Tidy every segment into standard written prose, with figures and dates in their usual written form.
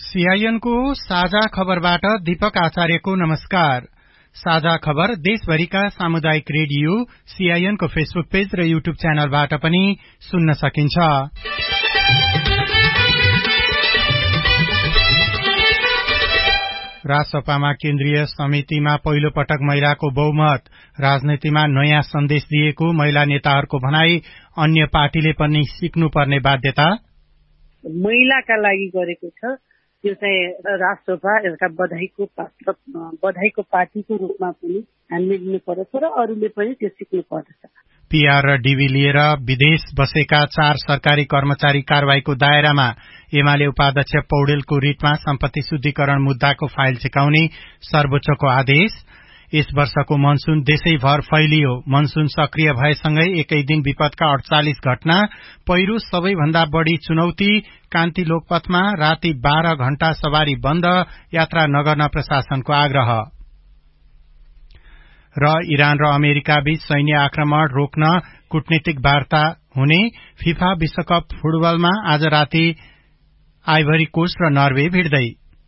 सीआईएनको साझा खबरबाट दीपक आचार्यको नमस्कार। साझा खबर देशभरिका सामुदायिक रेडियो सीआईएनको फेसबुक पेज र युट्युब च्यानलबाट पनि सुन्न सकिन्छ। राजसभामा केन्द्रीय समितिमा पहिलो पटक महिलाको बहुमत, राजनीतिमा नयाँ सन्देश दिएको महिला नेताहरूको भनाई, अन्य पार्टीले पनि सिक्नुपर्ने बाध्यता महिलाका लागि गरेको छ। त्यो चाहिँ राष्ट्रसभा एउटा बधाईको पात्र, बधाईको पार्टीको रूपमा पनि हामीले लिनुपर्दछ र अरूले पनि त्यो सिक्नु पर्दछ। पीआर र डीबी लिएर विदेश बसेका 4 सरकारी कर्मचारी कारवाहीको दायरामा, एमाले उपाध्यक्ष पौडेलको रिटमा सम्पत्ति शुद्धिकरण मुद्दाको फाइल छिकाउने सर्वोच्चको आदेश। यस वर्षको मनसून देशैभर फैलियो। मनसून सक्रिय भएसँगै एकै दिन विपदका 48 घटना, पहिरो सबैभन्दा बढ़ी चुनौती। कान्ति लोकपथमा राति 12 घण्टा सवारी बन्द, यात्रा नगर्न प्रशासनको आग्रह। र इरान र अमेरिका बीच सैन्य आक्रमण रोक्न कूटनीतिक वार्ता हुने। फिफा विश्वकप फुटबलमा आज राति आइभरी कोस्ट र नर्वे भिड्दै।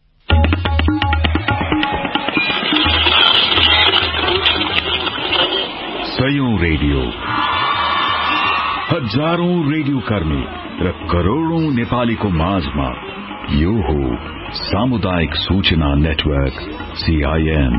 सयौं रेडियो, हजारौं रेडियो कर्मी र करोड़ौं नेपालीको माझमा यो हो सामुदायिक सूचना नेटवर्क सीआईएन।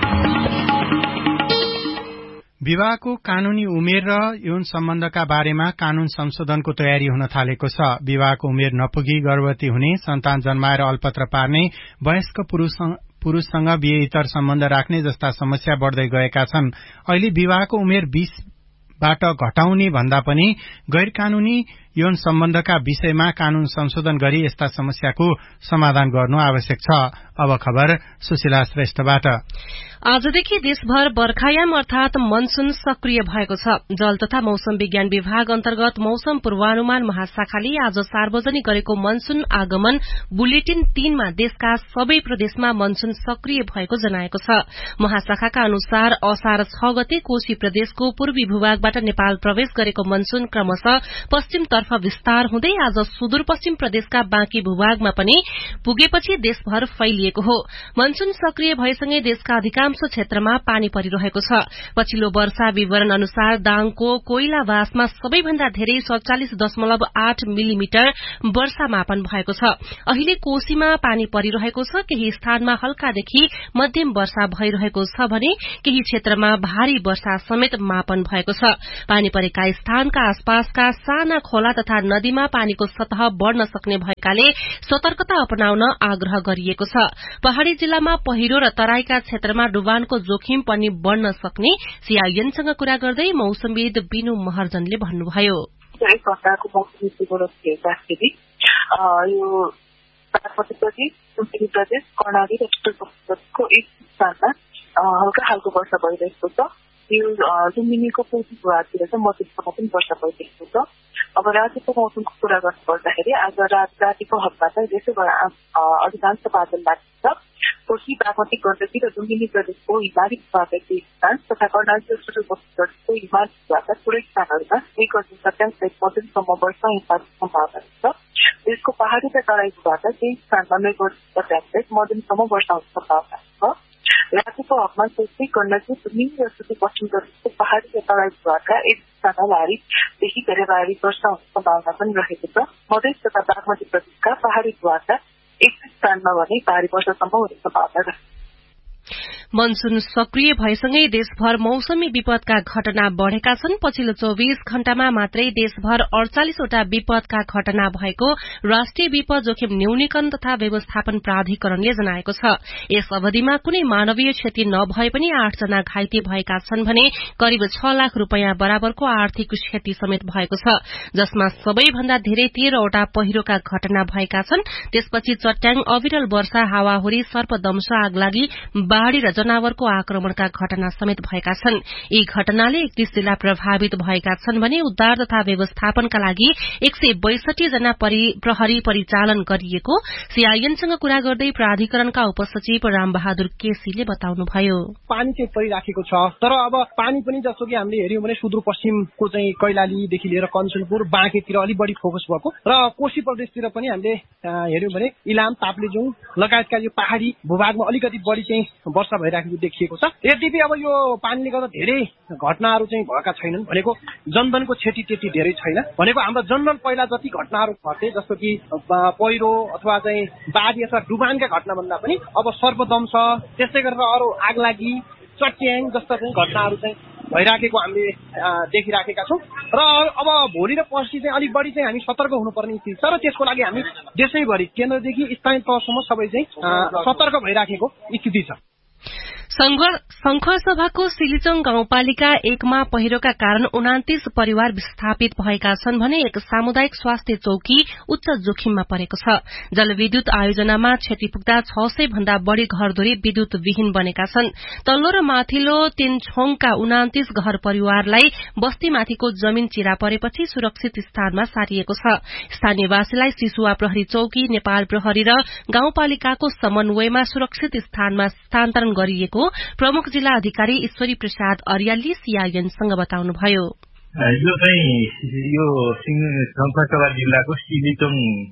विवाहको कानूनी उमेर र यौन सम्बन्धका बारेमा कानून संशोधनको तयारी हुन थालेको छ। विवाहको उमेर नपुगी गर्भवती हुने, सन्तान जन्माएर अल्पत्र पार्ने, वयस्क पुरूषसँग बिहेतर सम्बन्ध राख्ने जस्ता समस्या बढ़दै गएका छन्। अहिले विवाहको उमेर 20 बाट घटाउने भन्दा पनि गैर कानूनी यौन सम्बन्धका विषयमा कानून संशोधन गरी यस्ता समस्याको समाधान गर्नु आवश्यक छ। अब खबर सुशीला श्रेष्ठबाट। आजदेखि देशभर बर्खायाम अर्थात मनसून सक्रिय भएको छ। जल तथा मौसम विज्ञान विभाग अन्तर्गत मौसम पूर्वानुमान महाशाखाले आज सार्वजनिक गरेको मनसून आगमन बुलेटिन 3 मा देशका सबै प्रदेशमा मनसून सक्रिय भएको जनाएको छ। महाशाखाका अनुसार असार 6 गते कोशी प्रदेशको पूर्वी भूभागबाट नेपाल प्रवेश गरेको मनसून क्रमशः पश्चिमतर्फ विस्तार हुँदै आज सुदूरपश्चिम प्रदेशका बाँकी भूभागमा पनि पुगेपछि देशभर फैलिएको हो। मनसून सक्रिय भएसँगै देशका अधिकांश क्षेत्रमा पानी परिरहेको छ। पछिल्लो वर्षा विवरण अनुसार दाङको कोइलावासमा सबैभन्दा धेरै 47.8 मिलिमिटर वर्षा मापन भएको छ। अहिले कोशीमा पानी परिरहेको छ। केही स्थानमा हल्कादेखि मध्यम वर्षा भइरहेको छ भने केही क्षेत्रमा भारी वर्षा समेत मापन भएको छ। पानी परेका स्थानका आसपासका साना खोला तथा नदीमा पानीको सतह बढ़न सक्ने भएकाले सतर्कता अपनाउन आग्रह गरिएको छ। पहाड़ी जिल्लामा पहिरो र तराईका क्षेत्रमा डुबानको जोखिम पनि बढ़न सक्ने सीआईएनसँग कुरा गर्दै मौसमविद बिनु महर्जनले भन्नुभयो। एक घण्टाको मौसमी पूर्वानुमान हेर्दाखेरि यो मध्य प्रदेश, उत्तरी प्रदेश, कर्णाली र उत्तरको एक स्थानमा हल्का खालको वर्षा भइरहेको छ। यो लुम्बिनीको पूर्वी भूभागतिर चाहिँ मध्यमसम्म पनि वर्षा भइरहेको छ। अब रातिको मौसमको कुरा गर्नुपर्दाखेरि आज रातिको हकमा चाहिँ देशैभर अधिकांश बादल लाग्छ। कोशी, बागमती, गण्डकी र लुम्बिनी प्रदेशको हिमाली भूभागका केही स्थान तथा कर्णाली र सुदूरपश्चिम प्रदेशको हिमाली भूभागका थोरै स्थानहरूमा 1 मध्यमसम्म वर्षा हुने सम्भावना छ। देशको पहाड़ी र तराई भूभागका केही स्थानमा मध्यमसम्म वर्षा हुने सम्भावना छ। रातिको हकमा कोशी, गण्डकी, लुम्बिनी र सुदूरपश्चिम प्रदेशको पहाड़ी र तराई भूभागका एक स्थानमा भारीदेखि धेरै भारी वर्षा हुने सम्भावना पनि रहेको छ। मधेस तथा बागमती प्रदेशका पहाड़ी भूभागका एक स्थानमा भने भारी वर्षासम्म हुने सम्भावना रहेको छ। मनसून सक्रिय भएसँगै देशभर मौसमी विपदका घटना बढ़ेका छन्। पछिल्लो 24 घण्टामा मात्रै देशभर 48 वटा विपदका घटना भएको राष्ट्रिय विपद जोखिम न्यूनीकरण तथा व्यवस्थापन प्राधिकरणले जनाएको छ। यस अवधिमा कुनै मानवीय क्षति नभए पनि 8 जना घाइते भएका छन् भने करिब 6 लाख रूपियाँ बराबरको आर्थिक क्षति समेत भएको छ, जसमा सबैभन्दा धेरै 13 वटा पहिरोका घटना भएका छन्। त्यसपछि चट्याङ, अविरल वर्षा, हावाहुरी, सर्पदंश, आगलागी, बाढ़ी र जनावरको आक्रमणका घटना समेत भएका छन्। यी घटनाले 31 जिल्ला प्रभावित भएका छन् भने उद्धार तथा व्यवस्थापनका लागि 162 जना प्रहरी परिचालन गरिएको सीआईएनसँग कुरा गर्दै प्राधिकरणका उपसचिव रामबहादुर केसीले बताउनुभयो। पानी चाहिँ परिराखेको छ, तर अब पानी पनि जस्तो कि हामीले हेर्यौं भने सुदूरपश्चिमको चाहिँ कैलालीदेखि लिएर कञ्चनपुर बाँकेतिर अलि बढी फोकस भएको र कोशी प्रदेशतिर पनि हामीले हेर्यौं भने इलाम ताप्लेजुङ लगायतका यो पहाड़ी भूभागमा अलिकति बढी चाहिँ वर्षा भइराखेको देखिएको छ। यद्यपि अब यो पानीले गर्दा धेरै घटनाहरू चाहिँ भएका छैनन् भनेको जनधनको क्षति त्यति धेरै छैन भनेको हाम्रो जनरल पहिला जति घटनाहरू घटे जस्तो कि पहिरो अथवा चाहिँ बाढी अथवा डुबानका घटना भन्दा पनि अब सर्पदंश त्यस्तै गरेर अरू आगलागी चट्याङ जस्ता चाहिँ घटनाहरू चाहिँ भइराखेको हामीले देखिराखेका छौं र अब भोलि र पर्सि चाहिँ अलिक बढी चाहिँ हामी सतर्क हुनुपर्ने स्थिति छ र त्यसको लागि हामी देशैभरि केन्द्रदेखि स्थानीय तहसम्म सबै चाहिँ सतर्क भइराखेको स्थिति छ। शंखसभाको सिलिचङ गाउँपालिका 1 मा पहिरोका कारण 29 परिवार विस्थापित भएका छन् भने एक सामुदायिक स्वास्थ्य चौकी उच्च जोखिममा परेको छ। जलविद्युत आयोजनामा क्षति पुग्दा 600 भन्दा बढ़ी घरधुरी विद्युत विहीन बनेका छन्। तल्लो र माथिल्लो तिनछोङका 29 घर परिवारलाई बस्तीमाथिको जमीन चिरा परेपछि सुरक्षित स्थानमा सारिएको छ। स्थानीयवासीलाई सिसुवा प्रहरी चौकी, नेपाल प्रहरी र गाउँपालिकाको समन्वयमा सुरक्षित स्थानमा स्थानान्तरण गरिएको प्रमुख जिल्ला अधिकारी ईश्वरी प्रसाद अर्यालले सीआईएनसँग बताउनुभयो। यो चाहिँ यो शंखसभा जिल्लाको सिलिचङ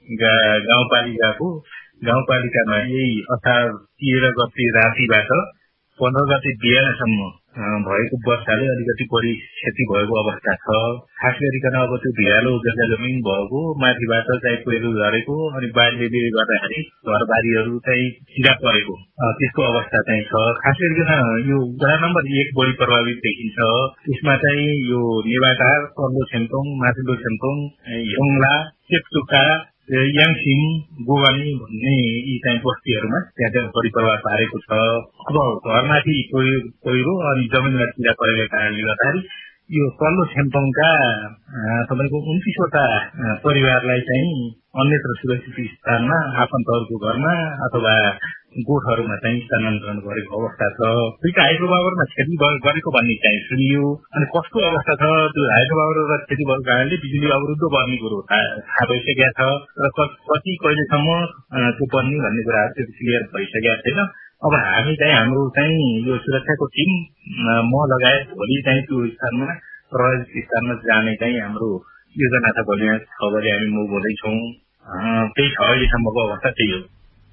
गाउँपालिकामा यही असार 13 गते रातिबाट 15 गते बिहानसम्म भएको वर्षाले अलिकति बढी क्षति भएको अवस्था छ। खास गरिकन अब त्यो भिरालो जग्गा जमिन भएको माथिबाट चाहिँ पहिरो झरेको अनि बाढीले गर्दाखेरि घरबारीहरू चाहिँ सिधा परेको त्यसको अवस्था चाहिँ छ। खास गरिकन यो वडा नम्बर 1 बढी प्रभावित देखिन्छ। यसमा चाहिँ यो नेवाटार, तल्लो छेम्तोङ, माथिल्लो छेम्तोङ, योङला, चेपचुका, याङसिङ, गोवानी भन्ने यी चाहिँ बस्तीहरूमा त्यहाँ चाहिँ बढी प्रभाव पारेको छ। अब घरमाथि पहिरो अनि जमिनमा किरा परेको कारणले गर्दाखेरि यो तल्लो छेम्तोङका तपाईँको 29 वटा परिवारलाई चाहिँ अन्यत्र सुरक्षित स्थानमा आफन्तहरूको घरमा अथवा गोठहरूमा चाहिँ स्थानान्तरण गरेको अवस्था छ। दुईटा हाइड्रो पावरमा क्षति गरेको भन्ने चाहिँ सुनियो। अनि कस्तो अवस्था छ त्यो हाइड्रो पावर र क्षति भएको कारणले बिजुली अवरुद्ध बन्ने कुरो थाहा भइसकेको छ र कति कहिलेसम्म त्यो बन्ने भन्ने कुराहरू त्यो क्लियर भइसकेको छैन। अब हामी चाहिँ हाम्रो चाहिँ यो सुरक्षाको टिम म लगायत भोलि चाहिँ त्यो स्थानमा प्रभावित स्थानमा जाने चाहिँ हाम्रो योजना छ। भोलि 6 बजे हामी मुभ हुँदैछौँ। त्यही छ अहिलेसम्मको अवस्था त्यही हो।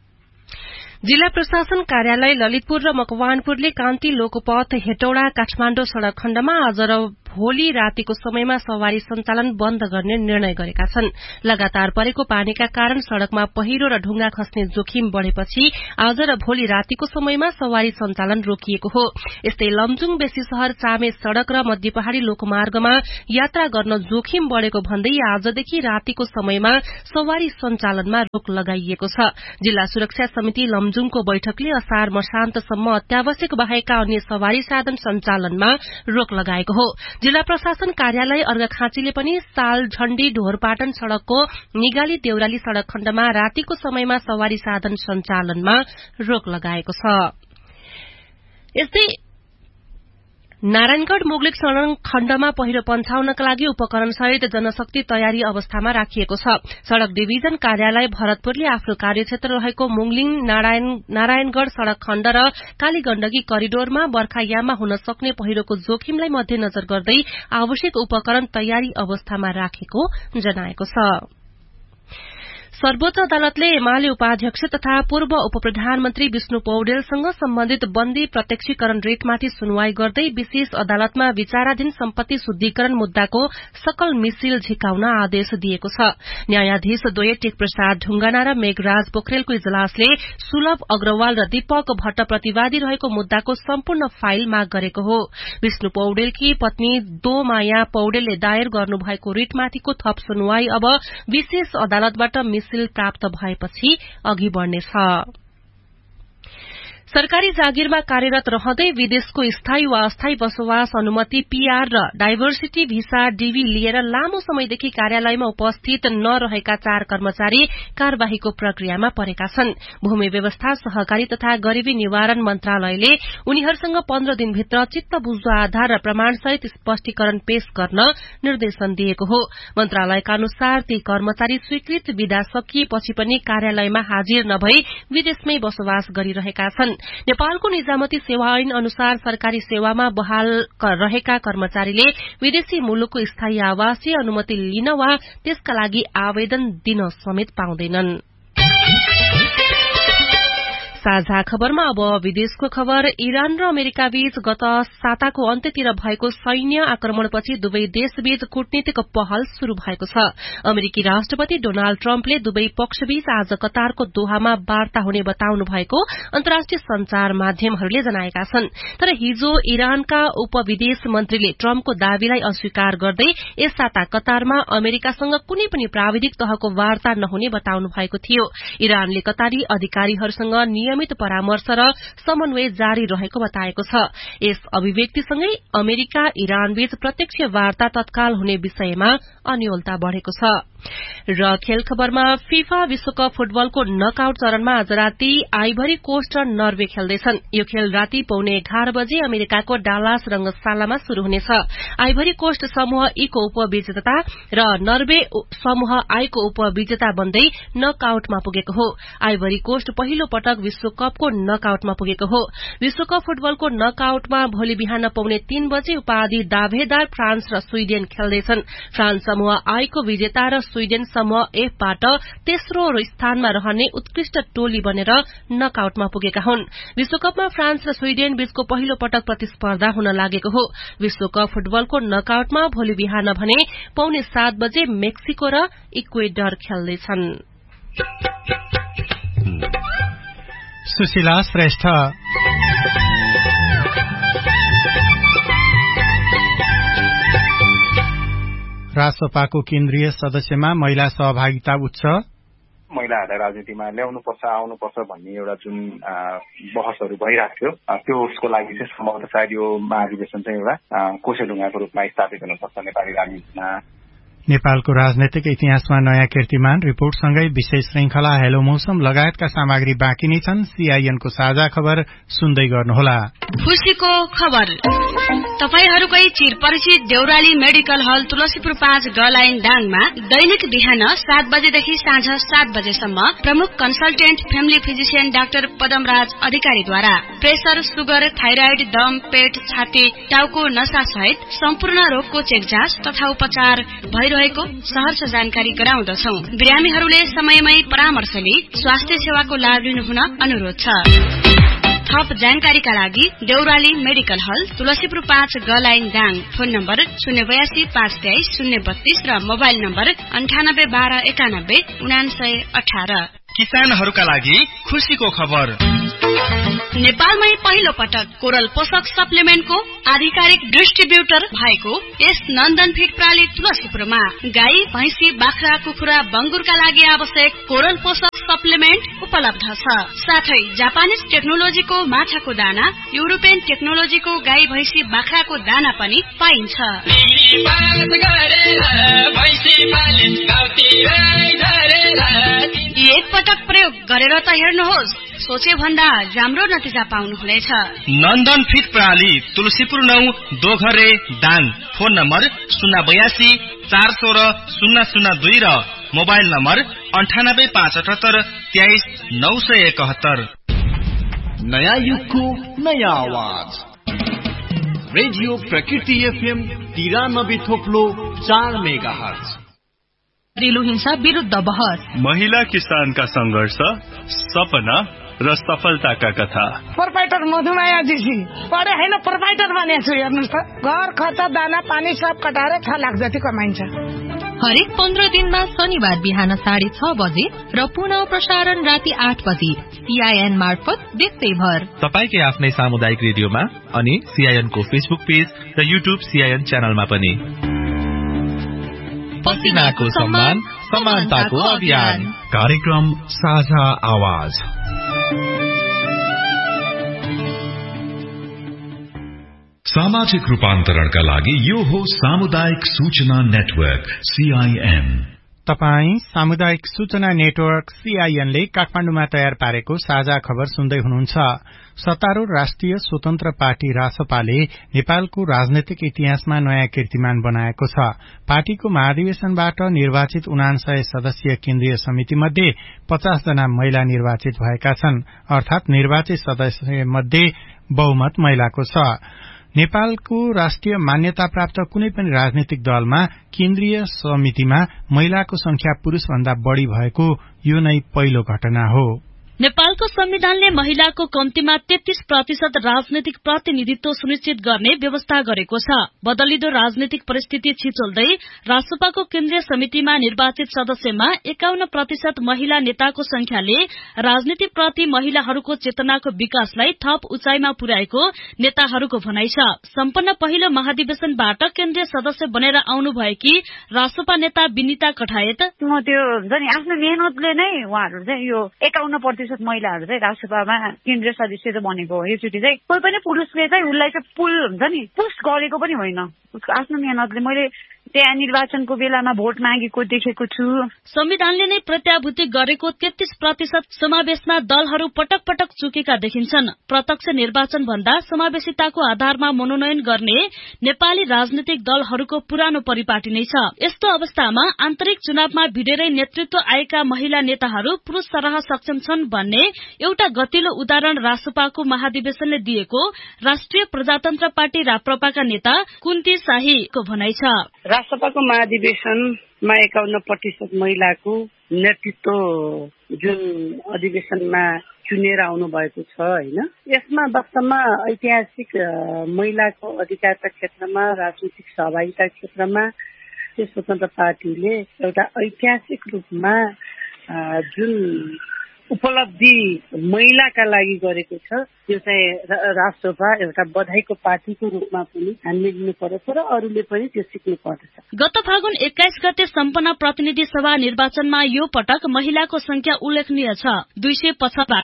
जिल्ला प्रशासन कार्यालय ललितपुर र मकवानपुरले कान्ति लोकपथ हेटौडा काठमाण्डौ सड़क खण्डमा आज र भोलि रातिको समयमा सवारी सञ्चालन बन्द गर्ने निर्णय गरेका छन्। लगातार परेको पानीका कारण सड़कमा पहिरो र ढुङ्गा खस्ने जोखिम बढ़ेपछि आज र भोलि रातिको समयमा सवारी सञ्चालन रोकिएको हो। यस्तै लमजुङ बेसी शहर चामे सड़क र मध्य पहाड़ी लोकमार्गमा यात्रा गर्न जोखिम बढ़ेको भन्दै आजदेखि रातिको समयमा सवारी सञ्चालनमा रोक लगाइएको छ। जिल्ला सुरक्षा समिति लमजुङको बैठकले असार मसान्तसम्म अत्यावश्यक बाहेकका अन्य सवारी साधन सञ्चालनमा रोक लगाएको हो। जिल्ला प्रशासन कार्यालय अर्घाखाँचीले पनि साल झण्डी ढोरपाटन सड़कको निगाली देउराली सड़क खण्डमा रातिको समयमा सवारी साधन सञ्चालनमा रोक लगाएको छ। यस्तै नारायणगढ़ मुगलिक सड़क खण्डमा पहिरो पन्छाउनका लागि उपकरण सहित जनशक्ति तयारी अवस्थामा राखिएको छ। सड़क डिभिजन कार्यालय भरतपुरले आफ्नो कार्यक्षेत्र रहेको मुङलिङ नारायणगढ़ सड़क खण्ड र कालीगण्डकी करिडोरमा बर्खायाममा हुन सक्ने पहिरोको जोखिमलाई मध्यनजर गर्दै आवश्यक उपकरण तयारी अवस्थामा राखेको जनाएको छ। सर्वोच्च अदालतले एमाले उपाध्यक्ष तथा पूर्व उपप्रधानमन्त्री विष्णु पौडेलसँग सम्बन्धित बन्दी प्रत्यक्षीकरण रेटमाथि सुनवाई गर्दै विशेष अदालतमा विचाराधीन सम्पत्ति शुद्धिकरण मुद्दाको सकल मिसिल झिकाउन आदेश दिएको छ। न्यायाधीश द्वय टेकप्रसाद ढुंगाना र मेघराज पोखरेलको इजलासले सुलभ अग्रवाल र दीपक भट्ट प्रतिवादी रहेको मुद्दाको सम्पूर्ण फाइल माग गरेको हो। विष्णु पौडेलकी पत्नी दोमाया पौडेलले दायर गर्नुभएको रिटमाथिको थप सुनवाई अब विशेष अदालतबाट मिसिल प्राप्त भएपछि अघि बढ़नेछ। सरकारी जागिरमा कार्यरत रहँदै विदेशको स्थायी वा अस्थायी बसोबास अनुमति पीआर र डाइभर्सिटी भिसा डीभी लिएर लामो समयदेखि कार्यालयमा उपस्थित नरहेका 4 कर्मचारी कार्यवाहीको प्रक्रियामा परेका छन्। भूमि व्यवस्था, सहकारी तथा गरीबी निवारण मन्त्रालयले उनीहरूसँग 15 दिनभित्र चित्त बुझ्दो आधार र प्रमाणसहित स्पष्टीकरण पेश गर्न निर्देशन दिएको हो। मन्त्रालयका अनुसार ती कर्मचारी स्वीकृत विधा सकिएपछि पनि कार्यालयमा हाजिर नभई विदेशमै बसोबास गरिरहेका छन्। नेपालको निजामती सेवा ऐन अनुसार सरकारी सेवामा बहाल रहेका कर्मचारीले विदेशी मुलुकको स्थायी आवासीय अनुमति लिन वा त्यसका लागि आवेदन दिन समेत पाउँदैनन्। साझा खबरमा अब विदेशको खबर। इरान र अमेरिका बीच गत साताको अन्त्यतिर भएको सैन्य आक्रमणपछि दुवै देशबीच कूटनीतिक पहल शुरू भएको छ। अमेरिकी राष्ट्रपति डोनाल्ड ट्रम्पले दुवै पक्षबीच आज कतारको दोहामा वार्ता हुने बताउनु भएको अन्तर्राष्ट्रिय संचार माध्यमहरूले जनाएका छन्। तर हिजो इरानका उपविदेश मन्त्रीले ट्रम्पको दावीलाई अस्वीकार गर्दै यस साता कतारमा अमेरिकासँग कुनै पनि प्राविधिक तहको वार्ता नहुने बताउनु भएको थियो। इरानले कतारी अधिकारीहरूसँग नियमित परामर्श र समन्वय जारी रहेको बताएको छ। यस अभिव्यक्तिसँगै अमेरिका इरान बीच प्रत्यक्ष वार्ता तत्काल हुने विषयमा अन्योलता बढ़ेको छ। र खेल खबरमा फिफा विश्वकप फुटबलको नकआउट चरणमा आज राति आइभरी कोस्ट र नर्वे खेल्दैछन्। यो खेल राति 11:30 बजे अमेरिकाको डालास रंगशालामा शुरू हुनेछ। आइभरी कोस्ट समूह ई को उपविजेता र नर्वे समूह आई को उपविजेता बन्दै नकआउटमा पुगेको हो। आइभरी कोस्ट पहिलो पटक विश्वकपको नकआउटमा पुगेको हो। विश्वकप फुटबलको नकआउटमा भोलि बिहान 3:15 बजे उपाधि दावेदार फ्रान्स र स्वीडेन खेल्दैछन्। फ्रान्स समूह आई को विजेता र स्वीडेन समूह एफबाट तेस्रो स्थानमा रहने उत्कृष्ट टोली बनेर नकआउटमा पुगेका हुन्। विश्वकपमा फ्रान्स र स्वीडेन बीचको पहिलो पटक प्रतिस्पर्धा हुन लागेको हो। विश्वकप फुटबलको नकआउटमा भोलि बिहान भने 6:45 बजे मेक्सिको र इक्वेडर खेल्दैछन्। सुशीला श्रेष्ठ। रासपाको केन्द्रीय सदस्यमा महिला सहभागिता उच्च। महिलाहरूलाई राजनीतिमा ल्याउनुपर्छ, आउनुपर्छ भन्ने एउटा जुन बहसहरू भइरहेको थियो, त्यो उसको लागि चाहिँ सम्भवतः सायद यो महाधिवेशन चाहिँ एउटा कोसेढुङ्गाको रूपमा स्थापित हुनुपर्छ नेपाली राजनीतिमा। नेपालको राजनैतिक इतिहासमा नयाँ कीर्तिमान रिपोर्टसँगै विशेष श्रृंखला हेलो मौसम लगायतका सामग्री बाँकी नै छन्। सीआईएनको साझा खबर सुन्दै गर्नुहोला। खुशीको खबर। तपाईहरूकै चिरपरिचित देउराली मेडिकल हल तुलसीपुर 5 गलाइन दाङमा दैनिक बिहान 7 बजेदेखि साँझ 7 बजेसम्म प्रमुख consultant family physician doctor Padamraj अधिकारीद्वारा प्रेसर, सुगर, थाइराइड, दम, पेट, छाती, टाउको नसा सहित सम्पूर्ण रोगको चेक जाँच तथा उपचार भइरहेको सहर्ष जानकारी गराउँदछौ। बिरामीहरूले समयमै परामर्श लिई स्वास्थ्य सेवाको लाभ लिनुहुन अनुरोध छ। थप जानकारीका लागि देउराली मेडिकल हल तुलसीपुर 5 गलाइन दाङ। फोन नम्बर 082 523 032 र मोबाइल नम्बर 98 12 91 9918। किसानहरूका लागि खुशीको खबर। नेपालमै पहिलो पटक कोरल पोषक सप्लिमेन्टको आधिकारिक डिस्ट्रिब्युटर भएको यस नन्दन फिड प्राली तुलसीपुरमा गाई, भैंसी, बाख्रा, कुखुरा, बंगुरका लागि आवश्यक कोरल पोषक सप्लिमेन्ट उपलब्ध छ। साथै जापानिज टेक्नोलोजीको माछाको दाना, युरोपियन टेक्नोलोजीको गाई, भैंसी, बाख्राको दाना पनि पाइन्छ। एक पटक प्रयोग गरेर त हेर्नुहोस्, सोचे भन्दा राम्रो नतिजा पाउनुहुनेछ। नन्दन फिड प्रणाली तुलसीपुर 9 दोघरे दाङ। फोन नम्बर 082 416 002 र मोबाइल नम्बर 98 578 23 971। नयाँ युगको नयाँ आवाज रेडियो प्रकृति एफएम 93.4 मेगाहर्ज। घरेलु हिंसा विरुद्ध बहस, महिला किसानका संघर्ष, सपना र सफलताका कथा। प्रोपाइटर मधुमाया जीसी पढे हैन, प्रोपाइटर बनेको छु। हेर्नुस् त, घर खर्च, दाना पानी सब कटाएर 6 लाख जति कमाइन्छ। हरेक 15 दिनमा शनिबार बिहान 6:30 बजे र पुनः प्रसारण राति 8 बजे सीआईएन मार्फत देशैभर तपाईकै आफ्नै सामुदायिक रेडियोमा अनि सीआईएन को फेसबुक पेज र युट्युब सीआईएन च्यानलमा पनि। पसिनाको सम्मान, समानताको अभियान। कार्यक्रम साझा आवाज। सामाजिक रूपान्तरणका लागि यो हो सामुदायिक सूचना नेटवर्क CIN। तपाई सामुदायिक सूचना नेटवर्क CIN ले काठमाडौँमा तयार पारेको साझा खबर सुन्दै हुनुहुन्छ। सत्तारूढ़ राष्ट्रिय स्वतन्त्र पार्टी रासपाले नेपालको राजनैतिक इतिहासमा नयाँ कीर्तिमान बनाएको छ। पार्टीको महाधिवेशनबाट निर्वाचित 59 सदस्यीय केन्द्रीय समिति मध्ये 50 जना महिला निर्वाचित भएका छन्, अर्थात निर्वाचित सदस्य मध्ये बहुमत महिलाको छ। नेपालको राष्ट्रिय मान्यता प्राप्त कुनै पनि राजनीतिक दलमा केन्द्रीय समितिमा महिलाको संख्या पुरूषभन्दा बढ़ी भएको यो नै पहिलो घटना हो। नेपालको संविधानले महिलाको कम्तीमा 33% राजनैतिक प्रतिनिधित्व सुनिश्चित गर्ने व्यवस्था गरेको छ। बदलिदो राजनैतिक परिस्थिति छिचोल्दै रासपाको केन्द्रीय समितिमा निर्वाचित सदस्यमा 51% महिला नेताको संख्याले राजनीतिप्रति महिलाहरूको चेतनाको विकासलाई थप उचाइमा पुर्याएको नेताहरूको भनाइ छ। सम्पन्न पहिलो महाधिवेशनबाट केन्द्रीय सदस्य बनेर आउनुभएकी रासपा नेता विनिता कठायत म त्यो आफ्नो मेहनतले नै उहाँहरू चाहिँ यो 51% महिलाहरू चाहिँ राष्ट्रसभामा केन्द्रीय सदस्य चाहिँ बनेको हो। योचोटि चाहिँ कोही पनि पुरुषले चाहिँ उसलाई चाहिँ पुल हुन्छ नि पुस्ट गरेको पनि होइन। उसको आफ्नो मेहनतले मैले त्यहाँ निर्वाचनको बेलामा भोट मागेको देखेको छु। संविधानले नै प्रत्याभूति गरेको 33% समावेशमा दलहरू पटक पटक चुकेका देखिन्छन्। प्रत्यक्ष निर्वाचन भन्दा समावेशिताको आधारमा मनोनयन गर्ने नेपाली राजनीतिक दलहरूको पुरानो परिपाटी नै छ। यस्तो अवस्थामा आन्तरिक चुनावमा भिडेरै नेतृत्व आएका महिला नेताहरू पुरूष सरह सक्षम छन् भन्ने एउटा गतिलो उदाहरण रासपाको महाधिवेशनले दिएको राष्ट्रिय प्रजातन्त्र पार्टी राप्रपाका नेता कुन्ती शाहीको भनाइ छ। राष्ट्रसभाको महाधिवेशनमा 51% महिलाको नेतृत्व जुन अधिवेशनमा चुनेर आउनु भएको छ हैन, यसमा वास्तवमा ऐतिहासिक महिलाको अधिकारका क्षेत्रमा राजनीतिक सहभागिता क्षेत्रमा स्वतन्त्र पार्टीले एउटा ऐतिहासिक रूपमा जुन उपलब्धि महिलाका लागि गरेको छ त्यो चाहिँ राष्ट्रसभा एउटा बधाईको पार्टीको रूपमा पनि हामीले लिनु पर्छ र अरूले पनि त्यो सिक्नु पर्छ। गत फागुन 21 गते सम्पन्न प्रतिनिधि सभा निर्वाचनमा यो पटक महिलाको संख्या उल्लेखनीय छ। 250 बाट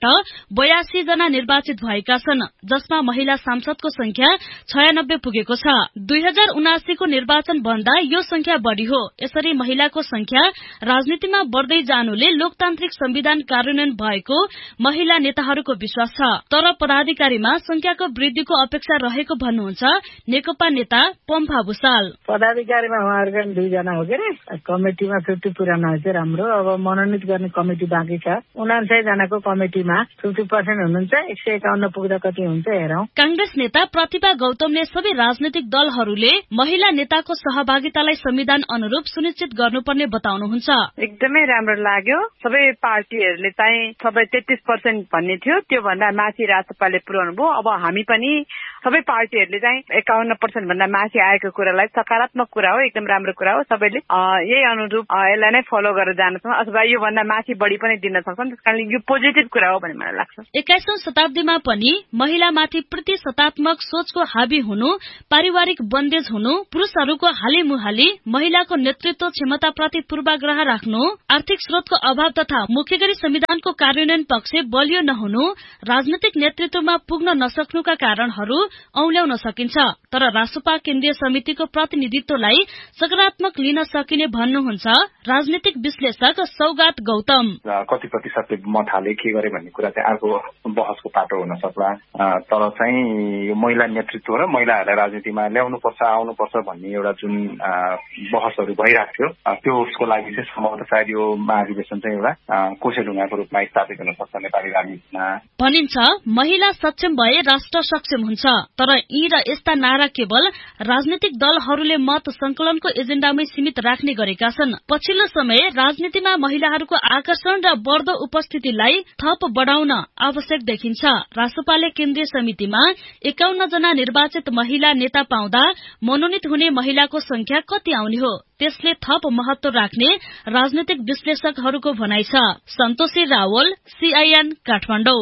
82 जना निर्वाचित भएका छन्, जसमा महिला सांसदको संख्या 96 पुगेको छ। 2079 को निर्वाचन भन्दा यो संख्या बढ़ी हो। यसरी महिलाको संख्या राजनीतिमा बढ़दै जानुले लोकतान्त्रिक संविधान कार्यान्वयन भएको महिला नेताहरूको विश्वास छ। तर पदाधिकारीमा संख्याको वृद्धिको अपेक्षा रहेको भन्नुहुन्छ नेकपा नेता पम्फा भुसाल। पदाधिकारीमा उहाँहरूका 2 जना हो के कमिटिमा 50 पुरा नभए चाहिँ राम्रो। अब मनोनित गर्ने कमिटी बाँकी छ। 59 जनाको कमिटिमा 50% हुनुहुन्छ। 151 पुग्दा कति हुन्छ हेरौं। कांग्रेस नेता प्रतिभा गौतमले सबै राजनीतिक दलहरूले महिला नेताको सहभागितालाई संविधान अनुरूप सुनिश्चित गर्नुपर्ने बताउनुहुन्छ। एकदमै राम्रो लाग्यो। सबै पार्टीहरूले चाहिँ सबै 33% भन्ने थियो, त्यो भन्दा माथि राजपाले पुर्याउनु भयो। अब हामी पनि सबै पार्टीहरूले चाहिँ 51% भन्दा माथि आएको कुरालाई सकारात्मक कुरा हो, एकदम राम्रो कुरा हो। सबैले यही अनुरूप यसलाई नै फलो गरेर जान सक्छन् अथवा यो भन्दा माथि बढी पनि दिन सक्छन्। त्यसकारणले यो पोजिटिभ कुरा हो भन्ने मलाई लाग्छ। 21औं शताब्दीमा पनि महिलामाथि प्रतिशतात्मक सोचको हावी हुनु, पारिवारिक बन्देज हुनु, पुरुषहरूको हालिमुहाली, महिलाको नेतृत्व क्षमताप्रति पूर्वाग्रह राख्नु, आर्थिक स्रोतको अभाव तथा मुख्य गरी संविधानको कार्यान्वयन पक्ष बलियो नहुनु, राजनीतिक नेतृत्वमा पुग्न नसक्नुका कारणहरू औल्याउन सकिन्छ। तर रासपा केन्द्रीय समितिको प्रतिनिधित्वलाई सकारात्मक लिन सकिने भन्नुहुन्छ राजनीतिक विश्लेषक सौगात गौतम। कति प्रतिशतले मत हाले के गरे भन्ने कुरा चाहिँ अर्को बहसको पाटो हुन सक्ला। तर चाहिँ यो महिला नेतृत्व र महिलाहरूलाई राजनीतिमा ल्याउनुपर्छ आउनुपर्छ भन्ने एउटा जुन बहसहरू भइरहेको थियो त्यो उसको लागि चाहिँ सम्भवतः सायद यो महाधिवेशन चाहिँ एउटा कोसेढुङ्गाको रूपमा स्थापित हुन सक्छ नेपाली राजनीतिमा। भनिन्छ महिला सक्षम भए राष्ट्र सक्षम हुन्छ। तर यी र यस्ता नारा केवल राजनीतिक दलहरूले मत संकलनको एजेण्डामै सीमित राख्ने गरेका छन्। पछिल्लो समय राजनीतिमा महिलाहरूको आकर्षण र बढ्दो उपस्थितिलाई थप बढ़ाउन आवश्यक देखिन्छ। रासपाले केन्द्रीय समितिमा 51 जना निर्वाचित महिला नेता पाउँदा मनोनित हुने महिलाको संख्या कति आउने हो त्यसले थप महत्व राख्ने राजनीतिक विश्लेषकहरूको भनाइ छ। सन्तोषी रावल, CIN काठमाडौँ।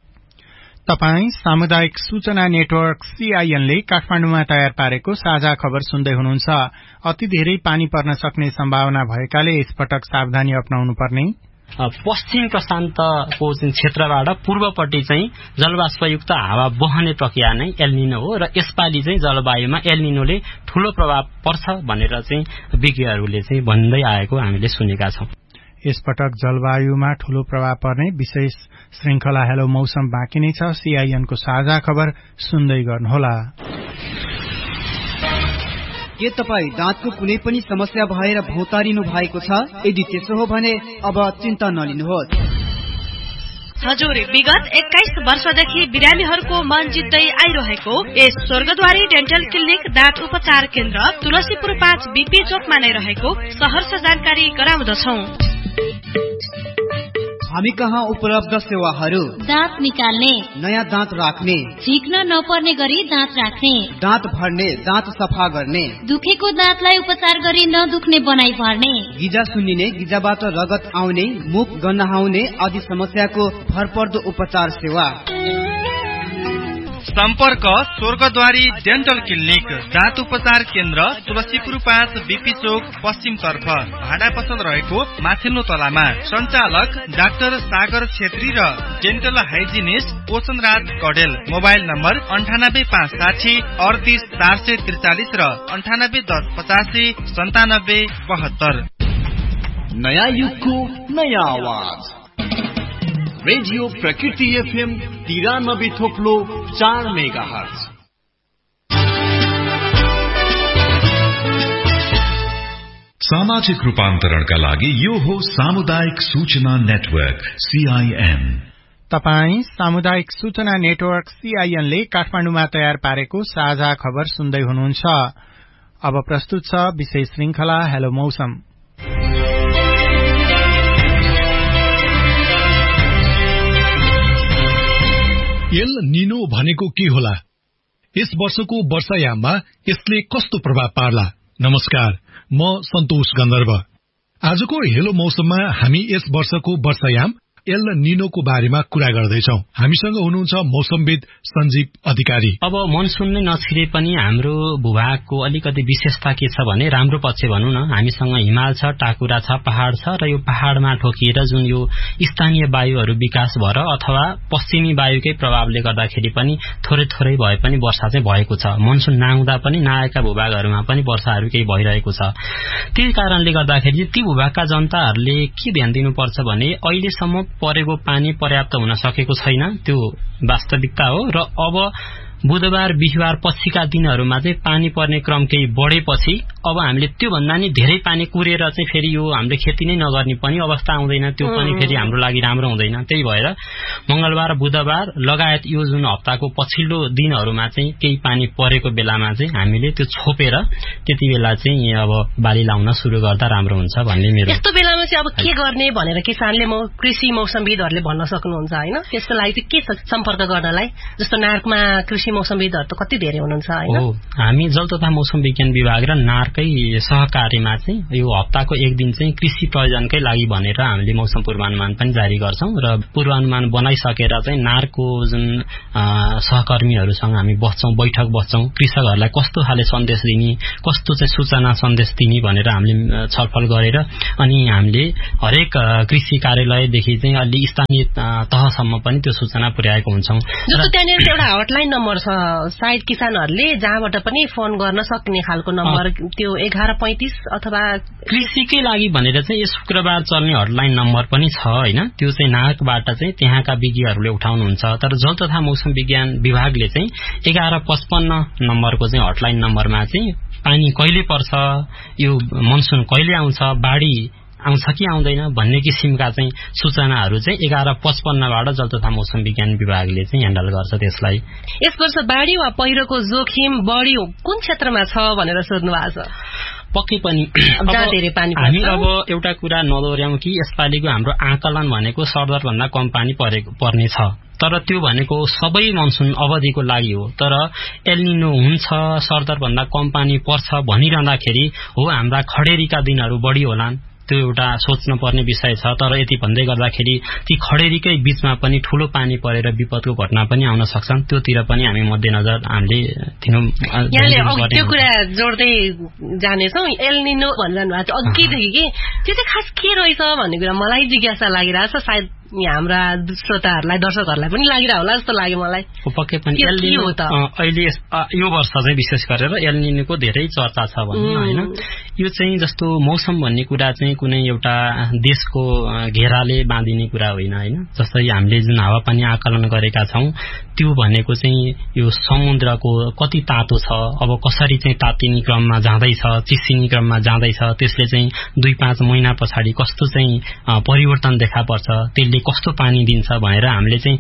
तपाई सामुदायिक सूचना नेटवर्क CIN ले काठमाडौँमा तयार पारेको साझा खबर सुन्दै हुनुहुन्छ। अति धेरै पानी पर्न सक्ने सम्भावना भएकाले यसपटक सावधानी अपनाउनु पर्ने, पश्चिम प्रशान्तको चाहिँ क्षेत्रबाट पूर्वपट्टि चाहिँ जलवाष्पयुक्त हावा बहने प्रक्रिया नै एल निनो हो र यसपालि चाहिँ जलवायुमा एल निनोले ठूलो प्रभाव पर्छ भनेर चाहिँ विज्ञहरूले चाहिँ भन्दै आएको हामीले सुनेका छौं। यसपटक जलवायुमा ठूलो प्रभाव पर्ने विशेष श्रृंखला हेलो मौसम बाँकी नै छ। सीआईएन को साझा खबर सुन्दै गर्नुहोला। के तपाईँ दाँतको कुनै पनि समस्या भएर भौतारिनु भएको छ? यदि त्यसो हो भने अब चिन्ता नलिनुहोस्। हजुर, विगत 21 वर्षदेखि बिरामीहरूको मन जित्दै आइरहेको यस स्वर्गद्वारी डेन्टल क्लिनिक दाँत उपचार केन्द्र तुलसीपुर 5 बीपी चोकमा नै रहेको सहर्ष जानकारी गराउँदछौं। हामी कहाँ उपलब्ध सेवाहरू: दाँत निकाल्ने, नयाँ दाँत राख्ने, झिक्न नपर्ने गरी दाँत राख्ने, दाँत भर्ने, दाँत सफा गर्ने, दुखेको दाँतलाई उपचार गरी नदुख्ने बनाई भर्ने, गिजा सुन्निने, गिजाबाट रगत आउने, मुख गन्हाउने आदि समस्याको भरपर्दो उपचार सेवा। सम्पर्क स्वर्गद्वारी डेन्टल क्लिनिक दाँत उपचार केन्द्र तुलसीपुर 5 बीपी चोक पश्चिम तर्फ भाडा पसल रहेको माथिल्लो तलामा। सञ्चालक डाक्टर सागर छेत्री र dental hygienist पोषणराज Kadel. Mobile number 9856 38 443 र 9810 85 97 72। नयाँ युगको नयाँ आवाज रेडियो प्रकृति एफएम 93.4 मेगाहर्ज। सामाजिक रूपान्तरणका लागि यो हो सामुदायिक सूचना नेटवर्क सीआईएन। तपाई सामुदायिक सूचना नेटवर्क सीआईएन ले काठमाडौँमा तयार पारेको साझा खबर सुन्दै हुनुहुन्छ। अब प्रस्तुत छ विशेष श्रृंखला हेलो मौसम। एल निनो भनेको के होला? यस वर्षको वर्षायाममा यसले कस्तो प्रभाव पार्ला? नमस्कार, म सन्तोष गन्धर्व। आजको हेलो मौसममा हामी यस वर्षको वर्षायाम एल निनोको बारेमा कुरा गर्दैछौं। हामीसँग हुनुहुन्छ मौसमविद सञ्जीव अधिकारी। अब मनसुन नै नछिरे पनि हाम्रो भूभागको अलिकति विशेषता के छ भने राम्रो पक्ष भनौं न, हामीसँग हिमाल छ, टाकुरा छ, पहाड़ छ र यो पहाड़मा ठोकिएर जुन यो स्थानीय वायुहरू विकास भएर अथवा पश्चिमी वायुकै प्रभावले गर्दाखेरि पनि थोरै भए पनि वर्षा चाहिँ भएको छ। मनसुन नआउँदा पनि नआएका भूभागहरूमा पनि वर्षाहरू केही भइरहेको छ। त्यही कारणले गर्दाखेरि ती भूभागका जनताहरूले के ध्यान दिनुपर्छ भने अहिलेसम्म परेको पानी पर्याप्त हुन सकेको छैन, त्यो वास्तविकता हो। र अब बुधबार बिहीबार पछिका दिनहरूमा चाहिँ पानी पर्ने क्रम केही बढेपछि अब हामीले त्यो भन्दा नि धेरै पानी कुरेर चाहिँ फेरि यो हामीले खेती नै नगर्ने पनि अवस्था आउँदैन, त्यो पनि फेरि हाम्रो लागि राम्रो हुँदैन। त्यही भएर मंगलबार बुधबार लगायत यो जुन हप्ताको पछिल्लो दिनहरूमा चाहिँ केही पानी परेको बेलामा चाहिँ हामीले त्यो छोपेर त्यति बेला चाहिँ अब बाली लाउन सुरु गर्दा राम्रो हुन्छ भन्ने मेरो। यस्तो बेलामा चाहिँ अब के गर्ने भनेर किसानले कृषि मौसमविदहरूले भन्न सक्नुहुन्छ हैन? त्यसको लागि चाहिँ के छ सम्पर्क गर्नलाई? जस्तो नार्कमा कृषि मौसमविदहरू त कति धेरै हुनुहुन्छ हैन? हामी जल तथा मौसम विज्ञान विभाग र नार्कै सहकार्यमा चाहिँ यो हप्ताको एक दिन चाहिँ कृषि प्रयोजनकै लागि भनेर हामीले मौसम पूर्वानुमान पनि जारी गर्छौं र पूर्वानुमान बनाइसकेर चाहिँ नार्कको जुन सहकर्मीहरूसँग हामी बैठक बस्छौं, कृषकहरूलाई कस्तो खाले सन्देश दिने, कस्तो चाहिँ सूचना सन्देश दिने भनेर हामीले छलफल गरेर अनि हामीले हरेक कृषि कार्यालयदेखि चाहिँ अलि स्थानीय तहसम्म पनि त्यो सूचना पुर्याएको हुन्छौं। जस्तो त्यहाँनिर एउटा हटलाइन नम्बर छ, सायद किसानहरूले जहाँबाट पनि फोन गर्न सक्ने खालको नम्बर, त्यो 1135 अथवा कृषिकै लागि भनेर चाहिँ यो शुक्रबार चल्ने हटलाइन नम्बर पनि छ हैन? त्यो चाहिँ नार्कबाट चाहिँ त्यहाँका विज्ञहरूले उठाउनुहुन्छ। तर जल तथा मौसम विज्ञान विभागले चाहिँ 1155 नम्बरको चाहिँ हटलाइन नम्बरमा चाहिँ पानी कहिले पर्छ, यो मनसुन कहिले आउँछ, बाढी आउँछ कि आउँदैन भन्ने किसिमका चाहिँ सूचनाहरू चाहिँ 1155बाट जल तथा मौसम विज्ञान विभागले चाहिँ ह्यान्डल गर्छ त्यसलाई। यस वर्ष बाढी वा पहिरोको जोखिम बढी कुन क्षेत्रमा छ भनेर सोध्नु भएको छ? पक्कै पनि हामी अब एउटा कुरा नदोर्याउँ कि यसपालिको हाम्रो आकलन भनेको सरदर भन्दा कम पानी पर्ने छ, तर त्यो भनेको सबै मनसुन अवधिको लागि हो। तर एल निनो हुन्छ, सरदर भन्दा कम पानी पर्छ भनिरहँदाखेरि हो हाम्रा खडेरीका दिनहरू बढी होलान्, त्यो एउटा सोच्न पर्ने विषय छ। तर यति भन्दै गर्दाखेरि ती खडेरीकै बीचमा पनि ठूलो पानी परेर विपदको घटना पनि आउन सक्छन्, त्योतिर पनि हामी मध्यनजर हामीले त्यो कुरा जोड्दै जानेछौँ। एल निनो भनिरहनु भएको थियो अघिदेखि कि त्यो चाहिँ खास के रहेछ भन्ने कुरा मलाई जिज्ञासा लागिरहेछ, सायद हाम्रा श्रोताहरूलाई दर्शकहरूलाई पनि लागिरह होला जस्तो लाग्यो मलाई। पक्कै पनि अहिले यो वर्ष चाहिँ विशेष गरेर एल निनोको धेरै चर्चा छ भनौँ हैन। यो चाहिँ जस्तो मौसम भन्ने कुरा चाहिँ कुनै एउटा देशको घेराले बाँधिने कुरा होइन हैन। जस्तै हामीले जुन हावापानी आकलन गरेका छौं त्यो भनेको चाहिँ यो समुद्रको कति तातो छ, अब कसरी चाहिँ तातिने क्रममा जाँदैछ, चिसिने क्रममा जाँदैछ, त्यसले चाहिँ 2-5 महिना पछाडि कस्तो चाहिँ परिवर्तन देखा पर्छ, त्यसले कस्तो पानी दिन्छ भनेर हामीले चाहिँ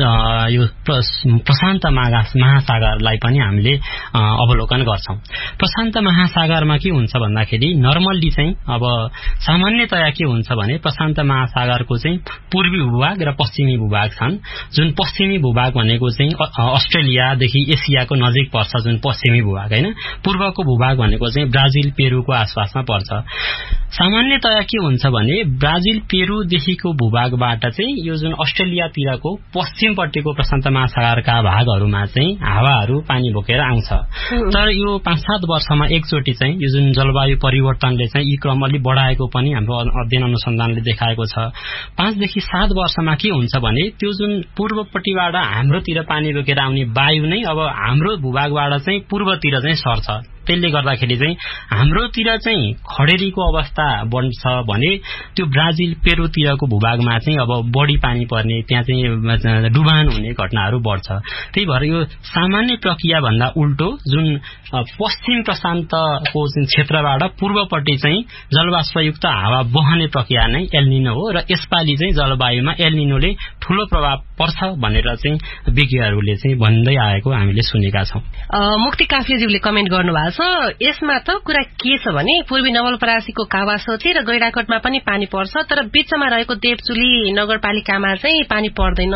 यो प्रशान्त महासागरलाई पनि हामीले अवलोकन गर्छौं। प्रशान्त महासागरमा के हुन्छ भन्दाखेरि नर्मल्ली चाहिँ अब सामान्यतया के हुन्छ भने प्रशान्त महासागरको चाहिँ पूर्वी भूभाग र पश्चिमी भूभाग छन्। जुन पश्चिमी भूभाग भनेको चाहिँ अस्ट्रेलियादेखि एसियाको नजिक पर्छ, जुन पश्चिमी भूभाग हैन। पूर्वको भूभाग भनेको चाहिँ ब्राजिल पेरुको आसपासमा पर्छ। सामान्यतया के हुन्छ भने ब्राजिल पेरुदेखिको भूभागबाट चाहिँ यो जुन अस्ट्रेलियातिरको पश्चिमपट्टिको प्रशान्त महासागरका भागहरूमा चाहिँ हावाहरू पानी बोकेर आउँछ। तर यो 5-7 वर्षमा एकचोटि चाहिँ यो जुन जलवायु परिवर्तनले चाहिँ यी क्रम अलि बढाएको पनि हाम्रो अध्ययन अनुसन्धानले देखाएको छ। 5 देखि 7 वर्षमा के हुन्छ भने त्यो जुन पूर्वपट्टिबाट हाम्रोतिर पानी बोकेर आउने वायु नै अब हाम्रो भूभागबाट चाहिँ पूर्वतिर चाहिँ सर्छ। त्यसले गर्दाखेरि चाहिँ हाम्रोतिर चाहिँ खडेरीको अवस्था बन्छ भने त्यो ब्राजिल पेरुतिरको भूभागमा चाहिँ अब बढी पानी पर्ने, त्यहाँ चाहिँ डुबान हुने घटनाहरू बढ्छ। त्यही भएर यो सामान्य प्रक्रिया भन्दा उल्टो जुन पश्चिम प्रशान्तको जुन क्षेत्रबाट पूर्वपट्टि चाहिँ जलवाष्पयुक्त हावा बहने प्रक्रिया नै एल निनो हो र यसपालि चाहिँ जलवायुमा एल निनोले ठूलो प्रभाव पर्छ भनेर चाहिँ विज्ञहरूले चाहिँ भन्दै आएको हामीले सुनेका छौं। मुक्ति काफ्लेज्यूले कमेन्ट गर्नुभएको छ, यसमा त कुरा के छ भने पूर्वी नवलपरासीको कावासोती र गैडाकोटमा पनि पानी पर्छ, तर बीचमा रहेको देवचुली नगरपालिकामा चाहिँ पानी पर्दैन।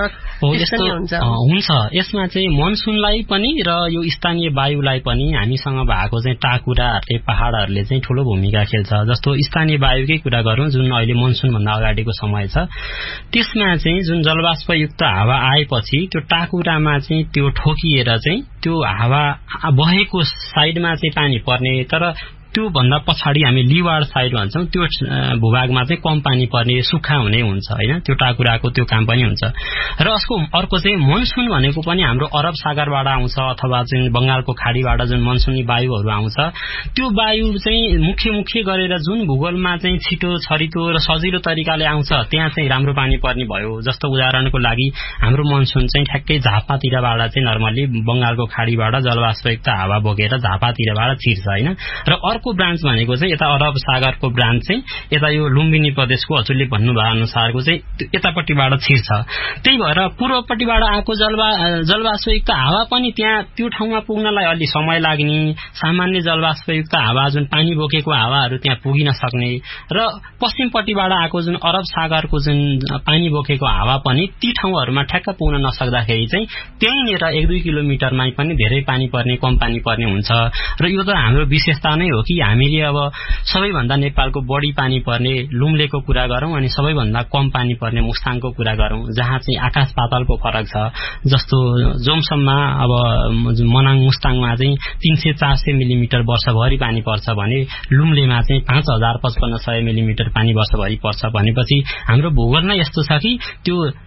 हुन्छ यसमा चाहिँ मनसुनलाई पनि र यो स्थानीय वायुलाई पनि हामीसँग भएको चाहिँ टाकुराहरूले पहाड़हरूले चाहिँ ठूलो भूमिका खेल्छ। जस्तो स्थानीय वायुकै कुरा गरौं, जुन अहिले मनसुन भन्दा अगाडिको समय छ, त्यसमा चाहिँ जुन जलवाष्पयुक्त हावा आएपछि त्यो टाकुरामा चाहिँ त्यो ठोकिएर चाहिँ त्यो हावा बहेको साइडमा चाहिँ पानी पर्ने, तर त्यो भन्दा पछाडि हामी लिवाड साइड भन्छौं, त्यो भूभागमा चाहिँ कम पानी पर्ने, सुक्खा हुने हुन्छ हैन। त्यो टाकुराको त्यो काम पनि हुन्छ। र यसको अर्को चाहिँ मनसुन भनेको पनि हाम्रो अरब सागरबाट आउँछ अथवा चाहिँ बंगालको खाडीबाट जुन मनसुनी वायुहरू आउँछ, त्यो वायु चाहिँ मुख्य गरेर जुन भूगोलमा चाहिँ छिटो छरितो र सजिलो तरिकाले आउँछ त्यहाँ चाहिँ राम्रो पानी पर्ने भयो। जस्तो उदाहरणको लागि हाम्रो मनसुन चाहिँ ठ्याक्कै झापातिरबाट चाहिँ नर्मली बंगालको खाडीबाट जलवाष्पयुक्त हावा बोकेर झापातिरबाट छिर्छ हैन। र अर्को ब्रान्च भनेको चाहिँ यता अरब सागरको ब्रान्च चाहिँ यता यो लुम्बिनी प्रदेशको हजुरले भन्नुभयो अनुसारको चाहिँ यतापट्टिबाट छिर्छ। त्यही भएर पूर्वपट्टिबाट आएको जलवाष्पयुक्त हावा पनि त्यहाँ त्यो ठाउँमा पुग्नलाई अलि समय लाग्ने, सामान्य जलवाष्पयुक्त हावा जुन पानी बोकेको हावाहरू त्यहाँ पुगिन सक्ने, र पश्चिमपट्टिबाट आएको जुन अरब सागरको जुन पानी बोकेको हावा पनि ती ठाउँहरूमा ठ्याक्क पुग्न नसक्दाखेरि चाहिँ त्यहीँनिर 1-2 किलोमिटरमै पनि धेरै पानी पर्ने, कम पानी पर्ने हुन्छ। र यो त हाम्रो विशेषता नै हो कि हामीले अब सबैभन्दा नेपालको बढी पानी पर्ने लुम्लेको कुरा गरौं अनि सबैभन्दा कम पानी पर्ने मुस्ताङको कुरा गरौं, जहाँ चाहिँ आकाश पातालको फरक छ। जस्तो जोमसम्ममा अब मनाङ मुस्ताङमा चाहिँ 300-400 मिलिमिटर वर्षभरि पानी पर्छ भने लुम्लेमा चाहिँ 5000-5500 मिलिमिटर पानी वर्षभरि पर्छ भनेपछि हाम्रो भूगोल नै यस्तो छ कि त्यो